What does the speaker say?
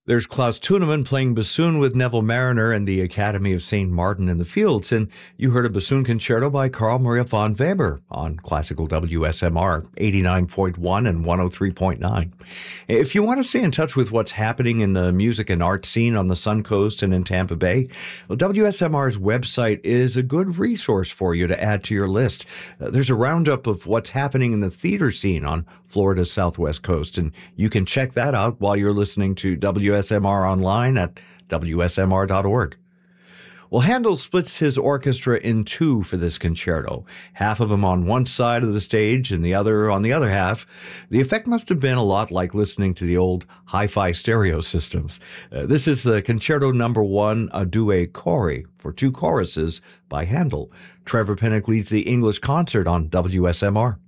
There's Klaus Tuneman playing bassoon with Neville Mariner and the Academy of St. Martin in the Fields, and you heard a bassoon concerto by Carl Maria von Weber on classical WSMR 89.1 and 103.9. If you want to stay in touch with what's happening in the music and art scene on the Suncoast and in Tampa Bay, well, WSMR's website is a good resource for you to add to your list. There's a roundup of what's happening in the theater scene on Florida's southwest coast, and you can check that out while you're listening to WSMR online at WSMR.org. Well, Handel splits his orchestra in two for this concerto, half of them on one side of the stage and the other on the other half. The effect must have been a lot like listening to the old hi-fi stereo systems. This is the Concerto No. 1 Adue Cori for two choruses by Handel. Trevor Pinnock leads the English concert on WSMR.